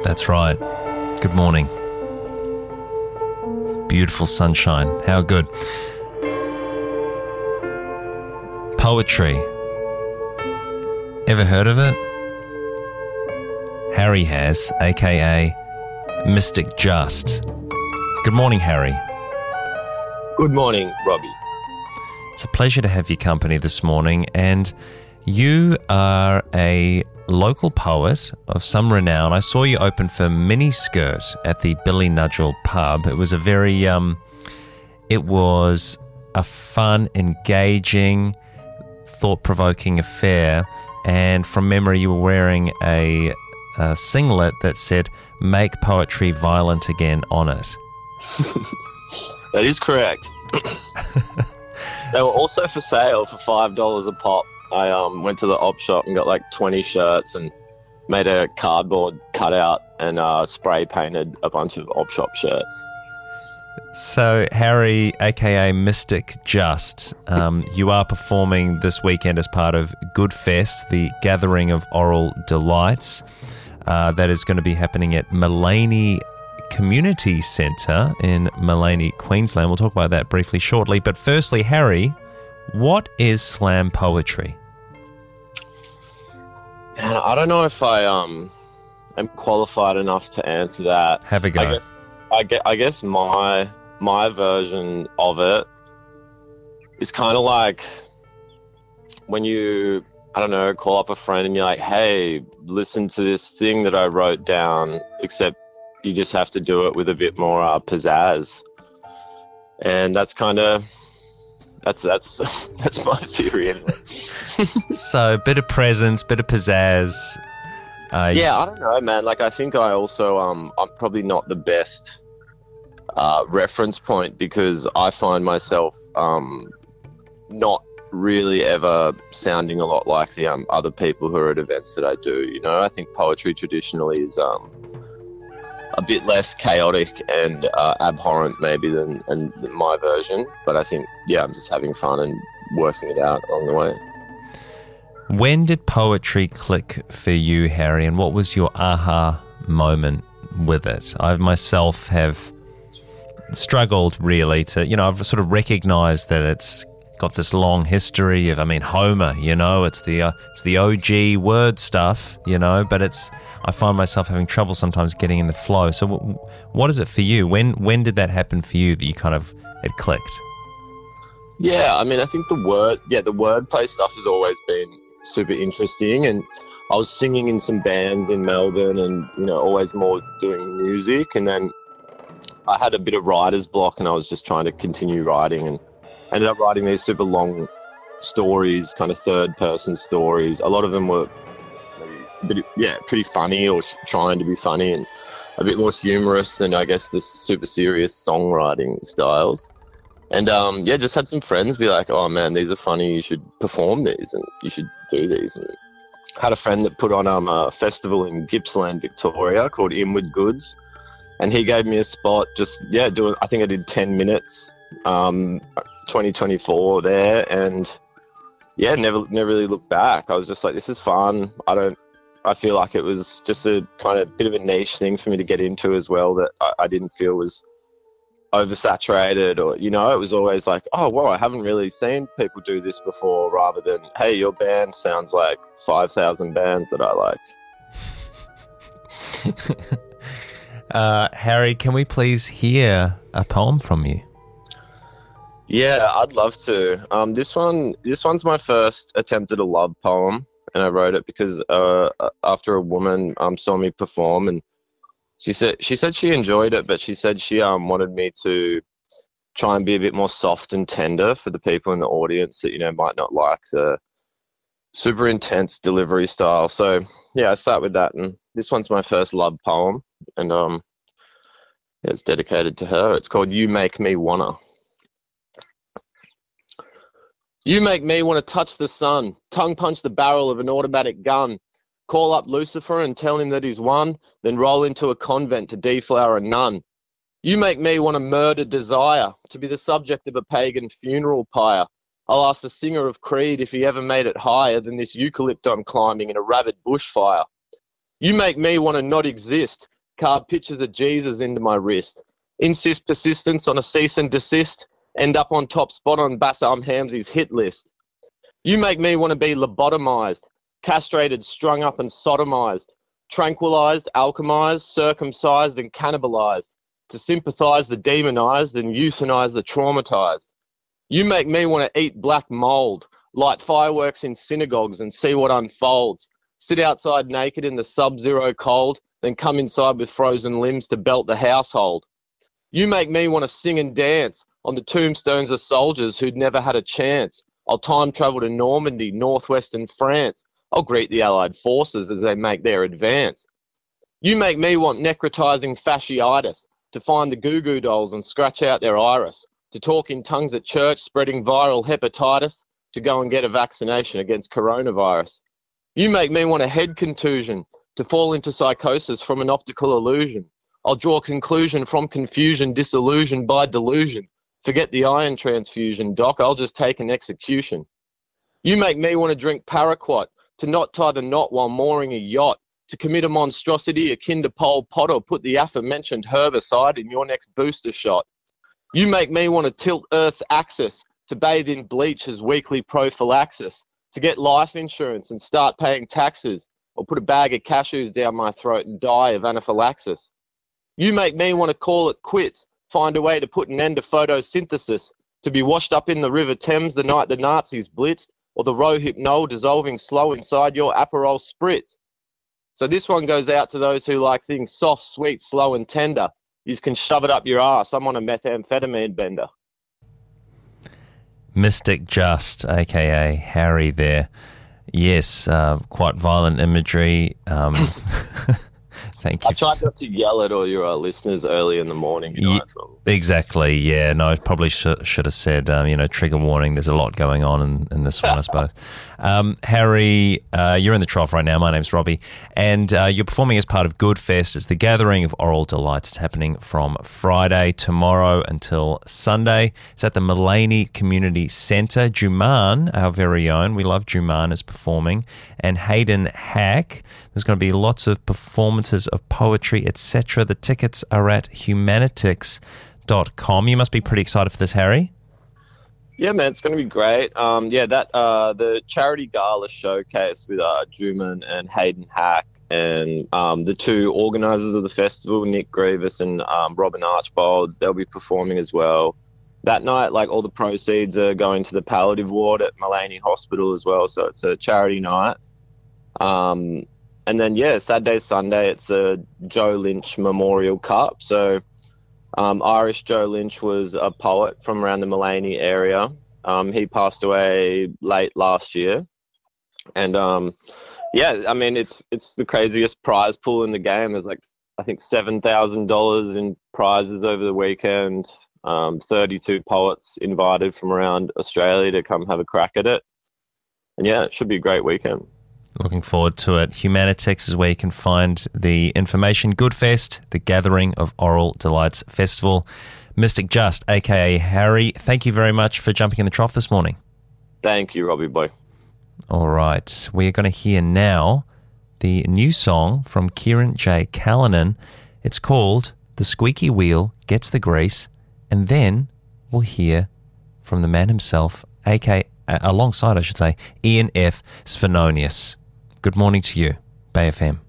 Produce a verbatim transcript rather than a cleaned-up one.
That's right. Good morning. Beautiful sunshine. How good. Poetry. Ever heard of it? Harry has, aka Mystic Just. Good morning, Harry. Good morning, Robbie. It's a pleasure to have your company this morning, and you are a local poet of some renown. I saw you open for Miniskirt at the Billy Nudgell pub. It was a very, um, it was a fun, engaging, thought-provoking affair, and from memory you were wearing a, a singlet that said, "Make poetry violent again" on it. That is correct. They were also for sale for five dollars a pop. I um went to the op shop and got like twenty shirts and made a cardboard cutout and uh, spray painted a bunch of op shop shirts. So, Harry, aka Mystic Just, um, you are performing this weekend as part of Good Fest, the gathering of oral delights. Uh, that is going to be happening at Mullaney Community Centre in Mullaney, Queensland. We'll talk about that briefly shortly. But firstly, Harry, what is slam poetry? Man, I don't know if I um am qualified enough to answer that. Have a go. I guess I guess, I guess my my version of it is kind of like when you, I don't know, call up a friend and you're like, "Hey, listen to this thing that I wrote down," except you just have to do it with a bit more uh, pizzazz. And that's kind of that's that's that's my theory anyway. So, bit of presence, bit of pizzazz. Uh, yeah, I don't know, man. Like, I think I also um I'm probably not the best uh, reference point because I find myself um not really ever sounding a lot like the um, other people who are at events that I do. You know, I think poetry traditionally is um a bit less chaotic and uh, abhorrent maybe than, and, than my version. But I think, yeah, I'm just having fun and working it out along the way. When did poetry click for you, Harry, and what was your aha moment with it? I myself have struggled really to, you know, I've sort of recognized that it's got this long history of, I mean, Homer, you know, it's the uh, it's the O G word stuff, you know, but it's, I find myself having trouble sometimes getting in the flow. So w- what is it for you? When when did that happen for you that you kind of, it clicked? Yeah, I mean, I think the word, yeah, the wordplay stuff has always been super interesting, and I was singing in some bands in Melbourne and, you know, always more doing music, and then I had a bit of writer's block and I was just trying to continue writing and ended up writing these super long stories, kind of third-person stories. A lot of them were, maybe a bit, yeah, pretty funny or trying to be funny and a bit more humorous than, I guess, the super serious songwriting styles. And, um, yeah, just had some friends be like, "Oh, man, these are funny. You should perform these and you should do these." And had a friend that put on um, a festival in Gippsland, Victoria called Inward Goods. And he gave me a spot just, yeah, doing, I think I did ten minutes, um, twenty twenty-four there. And yeah, never, never really looked back. I was just like, this is fun. I don't, I feel like it was just a kind of bit of a niche thing for me to get into as well that I, I didn't feel was oversaturated or, you know, it was always like, oh, wow, I haven't really seen people do this before, rather than, hey, your band sounds like five thousand bands that I like. Uh, Harry, can we please hear a poem from you? Yeah, I'd love to. Um, this one, this one's my first attempt at a love poem, and I wrote it because uh, after a woman um saw me perform, and she said she said she enjoyed it, but she said she um wanted me to try and be a bit more soft and tender for the people in the audience that, you know, might not like the super intense delivery style. So yeah, I start with that, and this one's my first love poem, and um, yeah, it's dedicated to her. It's called "You Make Me Wanna." You make me want to touch the sun, tongue punch the barrel of an automatic gun, call up Lucifer and tell him that he's won, then roll into a convent to deflower a nun. You make me want to murder desire, to be the subject of a pagan funeral pyre. I'll ask the singer of Creed if he ever made it higher than this eucalypt I'm climbing in a rabid bushfire. You make me want to not exist, Carve pictures of Jesus into my wrist. Insist persistence on a cease and desist. End up on top spot on Bassam Hamzy's hit list. You make me want to be lobotomized, castrated, strung up and sodomized, tranquilized, alchemized, circumcised and cannibalized, to sympathize the demonized and euthanize the traumatized. You make me want to eat black mold, light fireworks in synagogues and see what unfolds, sit outside naked in the sub-zero cold, then come inside with frozen limbs to belt the household. You make me want to sing and dance on the tombstones of soldiers who'd never had a chance. I'll time travel to Normandy, northwestern France. I'll greet the Allied forces as they make their advance. You make me want necrotizing fasciitis, to find the Goo Goo Dolls and scratch out their iris, to talk in tongues at church spreading viral hepatitis, to go and get a vaccination against coronavirus. You make me want a head contusion, to fall into psychosis from an optical illusion. I'll draw conclusion from confusion, disillusion by delusion. Forget the iron transfusion, Doc, I'll just take an execution. You make me want to drink paraquat, to not tie the knot while mooring a yacht, to commit a monstrosity akin to Pol Pot or put the aforementioned herbicide in your next booster shot. You make me want to tilt Earth's axis, to bathe in bleach as weekly prophylaxis, to get life insurance and start paying taxes, or put a bag of cashews down my throat and die of anaphylaxis. You make me want to call it quits, find a way to put an end to photosynthesis, to be washed up in the River Thames the night the Nazis blitzed, or the Rohypnol dissolving slow inside your Aperol spritz. So this one goes out to those who like things soft, sweet, slow and tender. You can shove it up your ass. I'm on a methamphetamine bender. Mystic Just, a k a. Harry there. Yes, uh, quite violent imagery. Um, thank you. I tried not to yell at all your uh, listeners early in the morning. You know, yeah, exactly, yeah. No, I probably should, should have said, um, you know, trigger warning. There's a lot going on in, in this one, I suppose. Um, Harry, uh, you're in the trough right now. My name's Robbie. And uh, you're performing as part of Good Fest. It's the gathering of oral delights. It's happening from Friday, tomorrow until Sunday. It's at the Mullaney Community Centre. Juman, our very own, we love Juman, is performing. And Hayden Hack. There's going to be lots of performances of poetry, et cetera. The tickets are at humanitix dot com. You must be pretty excited for this, Harry. Yeah, man, it's going to be great. Um, yeah, that uh, the charity gala showcase with uh, Juman and Hayden Hack and um, the two organisers of the festival, Nick Grievous and um, Robin Archbold, they'll be performing as well. That night, like all the proceeds are going to the palliative ward at Mullaney Hospital as well, so it's a charity night. Um, and then, yeah, Saturday, Sunday, it's a Joe Lynch Memorial Cup. So um, Irish Joe Lynch was a poet from around the Mullaney area. Um, he passed away late last year. And, um, yeah, I mean, it's it's the craziest prize pool in the game. There's like, I think, seven thousand dollars in prizes over the weekend. Um, thirty-two poets invited from around Australia to come have a crack at it. And, yeah, it should be a great weekend. Looking forward to it. Humanitix is where you can find the information. Good Fest, the Gathering of Oral Delights Festival. Mystic Just, a k a. Harry, thank you very much for jumping in the trough this morning. Thank you, Robbie boy. All right. We're going to hear now the new song from Kieran J. Callanan. It's called The Squeaky Wheel Gets the Grease. And then we'll hear from the man himself, a k a, alongside, I should say, Ian F. Svenonius. Good morning to you, Bay F M.